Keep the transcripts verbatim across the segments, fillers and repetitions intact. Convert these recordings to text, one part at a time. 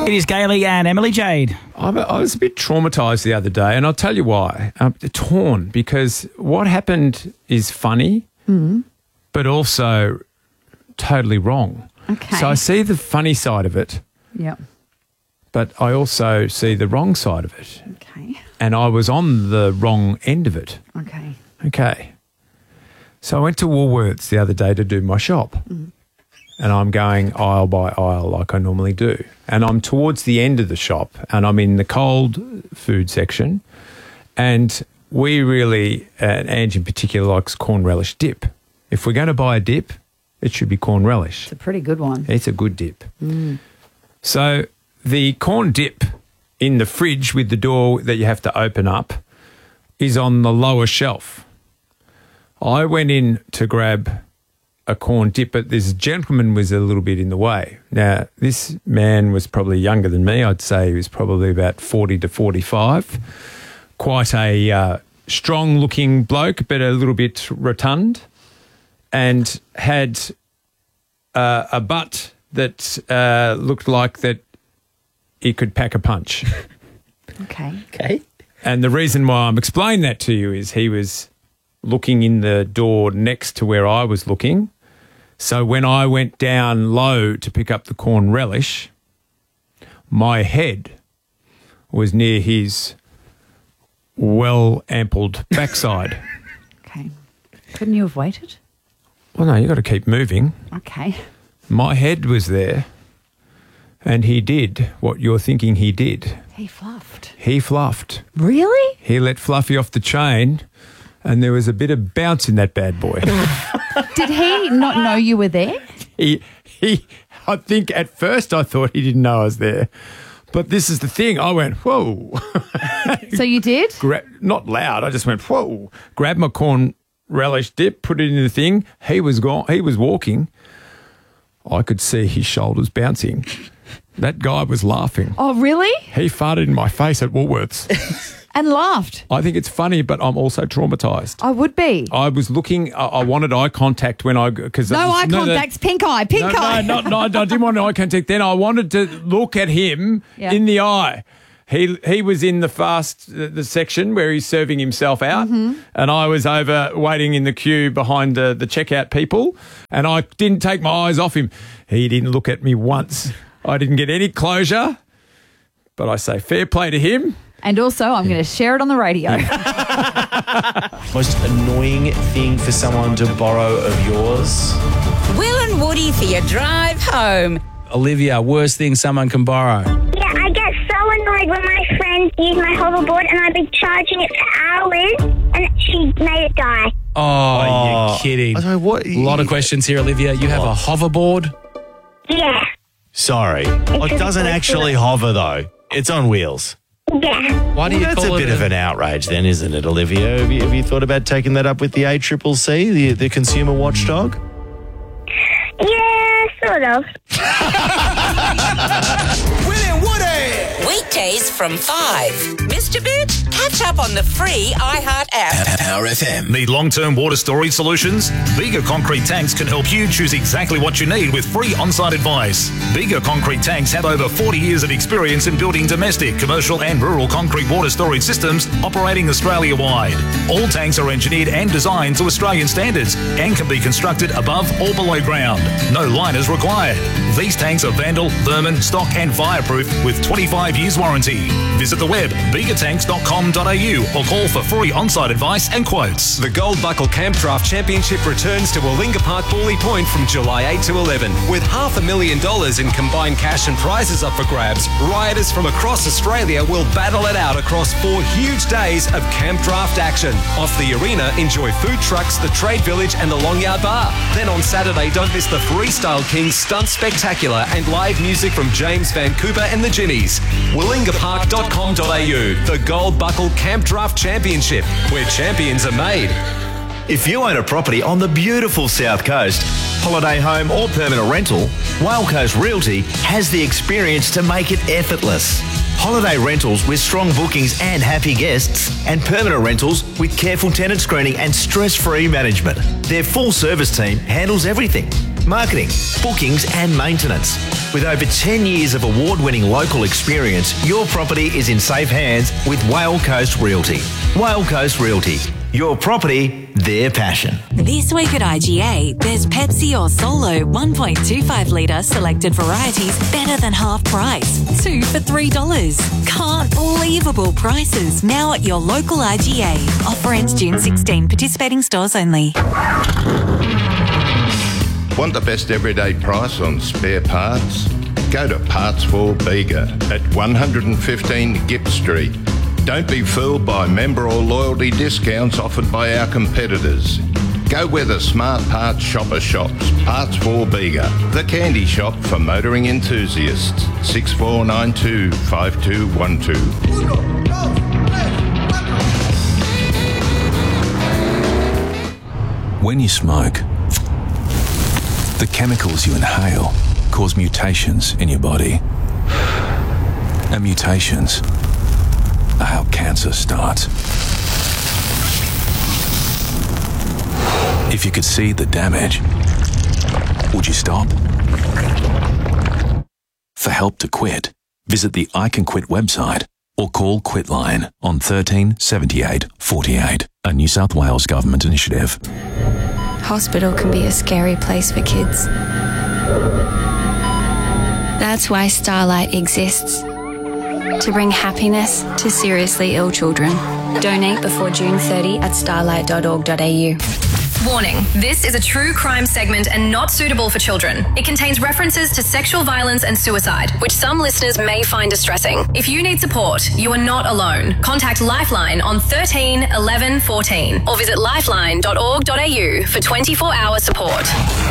It is Gailey and Emily Jade. I'm a, I was a bit traumatised the other day, and I'll tell you why. I'm torn, because what happened is funny, mm. but also totally wrong. Okay. So I see the funny side of it. Yep. But I also see the wrong side of it. Okay. And I was on the wrong end of it. Okay. Okay. So I went to Woolworths the other day to do my shop. Mm. And I'm going aisle by aisle like I normally do. And I'm towards the end of the shop, and I'm in the cold food section. And we really, and Ange in particular, likes corn relish dip. If we're going to buy a dip, it should be corn relish. It's a pretty good one. It's a good dip. Mm. So the corn dip in the fridge with the door that you have to open up is on the lower shelf. I went in to grab a corn dip, but this gentleman was a little bit in the way. Now, this man was probably younger than me. I'd say he was probably about forty to forty-five. Quite a uh, strong-looking bloke, but a little bit rotund, and had uh, a butt that uh, looked like that he could pack a punch. Okay. Okay. And the reason why I'm explaining that to you is he was looking in the door next to where I was looking. So when I went down low to pick up the corn relish, my head was near his well-ampled backside. Okay. Couldn't you have waited? Well, no, you got to keep moving. Okay. My head was there, and he did what you're thinking he did. He fluffed. He fluffed. Really? He let Fluffy off the chain, and there was a bit of bounce in that bad boy. Did he not know you were there? He, he, I think at first I thought he didn't know I was there. But this is the thing. I went, whoa. So you did? Gra- not loud. I just went, whoa. Grabbed my corn relish dip, put it in the thing. He was gone. He was walking. I could see his shoulders bouncing. That guy was laughing. Oh, really? He farted in my face at Woolworths. And laughed. I think it's funny, but I'm also traumatised. I would be. I was looking, I, I wanted eye contact when I... Cause No eye no, contact's pink eye, pink no, eye. No, no, no, I didn't want eye contact then. I wanted to look at him Yeah. in the eye. He he was in the fast the, the section where he's serving himself out, Mm-hmm. and I was over waiting in the queue behind the, the checkout people, and I didn't take my eyes off him. He didn't look at me once. I didn't get any closure, but I say fair play to him. And also, I'm going to share it on the radio. Most annoying thing for someone to borrow of yours? Will and Woody for your drive home. Olivia, worst thing someone can borrow. Yeah, I get so annoyed when my friends use my hoverboard and I've been charging it for hours and she made it die. Oh, Oh, you're kidding. I don't know what. A lot of questions here, Olivia. You have a hoverboard? Yeah, Sorry. It doesn't actually hover, though. It's on wheels. yeah. Why do Well, you that's call a it bit of an outrage then, isn't it, Olivia? Have you, have you thought about taking that up with the A C C C, the, the consumer watchdog? Yeah, sort of. Weekdays from five. Missed a bit? Catch up on the free iHeart app. Power F M. Need long-term water storage solutions? Bega Concrete Tanks can help you choose exactly what you need with free on-site advice. Bega Concrete Tanks have over forty years of experience in building domestic, commercial and rural concrete water storage systems operating Australia-wide. All tanks are engineered and designed to Australian standards and can be constructed above or below ground. No liners required. These tanks are vandal, vermin, stock and fireproof with twenty-five years warranty. Visit the web bega tanks dot com dot a u or call for free on-site advice and quotes. The Gold Buckle Camp Draft Championship returns to Warlinga Park Bawley Point from July eighth to eleven. With half a million dollars in combined cash and prizes up for grabs, rioters from across Australia will battle it out across four huge days of camp draft action. Off the arena, enjoy food trucks, the Trade Village and the Long Yard Bar. Then on Saturday, don't miss the Freestyle Kings Stunt Spectacular and live music from James Van Cooper and the Ginnies. warlinga park dot com dot a u. The Gold Buckle Camp Draft Championship, where champions are made. If you own a property on the beautiful South Coast, holiday home or permanent rental, Whale Coast Realty has the experience to make it effortless. Holiday rentals with strong bookings and happy guests, and permanent rentals with careful tenant screening and stress-free management. Their full service team handles everything. marketing, bookings and maintenance. With over ten years of award-winning local experience, your property is in safe hands with Whale Coast Realty. Whale Coast Realty. Your property, their passion. This week at I G A, there's Pepsi or Solo one point two five litre selected varieties better than half price. Two for three dollars. Can't believable prices now at your local I G A. Offer ends June sixteenth. Participating stores only. Want the best everyday price on spare parts? Go to Parts for Bega at one fifteen Gipp Street. Don't be fooled by member or loyalty discounts offered by our competitors. Go where the smart parts shopper shops. Parts for Bega, the candy shop for motoring enthusiasts. six four nine two, five two one two. When you smoke, the chemicals you inhale cause mutations in your body. And mutations are how cancer starts. If you could see the damage, would you stop? For help to quit, visit the I Can Quit website or call Quitline on thirteen seventy-eight forty-eight, a New South Wales government initiative. Hospital can be a scary place for kids. That's why Starlight exists. To bring happiness to seriously ill children. Donate before June thirtieth at starlight dot org dot a u. Warning, this is a true crime segment and not suitable for children. It contains references to sexual violence and suicide, which some listeners may find distressing. If you need support, you are not alone. Contact Lifeline on thirteen eleven fourteen or visit lifeline dot org dot a u for twenty-four hour support.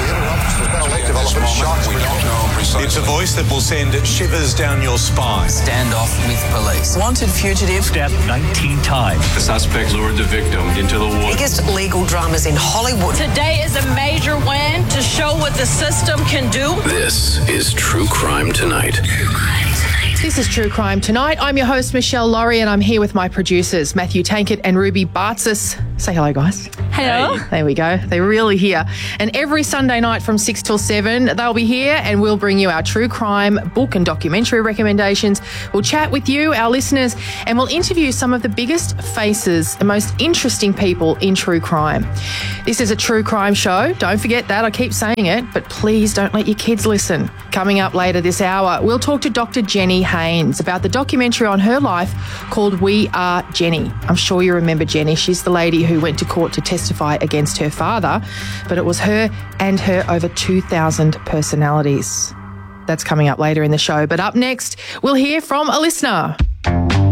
It's a voice that will send shivers down your spine. Stand off with police. Wanted fugitive stabbed nineteen times. The suspect lured the victim into the woods. Biggest legal dramas in Hollywood. Today is a major win to show what the system can do. This is True Crime Tonight. This is True Crime Tonight. I'm your host, Michelle Laurie, and I'm here with my producers, Matthew Tankett and Ruby Bartzis. Say hello, guys. Hello. Hey. There we go. They're really here. And every Sunday night from six till seven, they'll be here and we'll bring you our true crime book and documentary recommendations. We'll chat with you, our listeners, and we'll interview some of the biggest faces and most interesting people in true crime. This is a true crime show. Don't forget that. I keep saying it, but please don't let your kids listen. Coming up later this hour, we'll talk to Doctor Jenny Haynes about the documentary on her life called We Are Jenny. I'm sure you remember Jenny. She's the lady who went to court to testify against her father, but it was her and her over two thousand personalities. That's coming up later in the show. But up next, we'll hear from a listener.